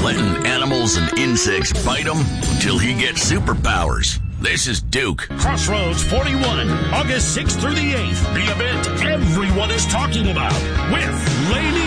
letting animals and insects bite him until he gets superpowers. This is Duke. Crossroads 41, August 6th through the 8th. The event everyone is talking about with Lady